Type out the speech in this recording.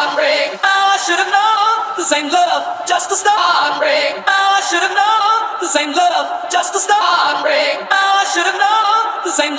heartbreak. How I should have known this ain't love, just a start. Heartbreak. How I should have known this ain't love, just a start. Heartbreak. How I should have known this ain't